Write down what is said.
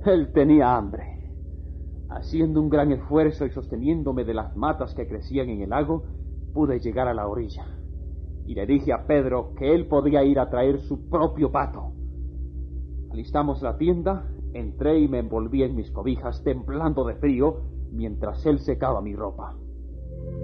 Él tenía hambre. Haciendo un gran esfuerzo y sosteniéndome de las matas que crecían en el lago, pude llegar a la orilla. Y le dije a Pedro que él podía ir a traer su propio pato. Alistamos la tienda, entré y me envolví en mis cobijas, temblando de frío, mientras él secaba mi ropa.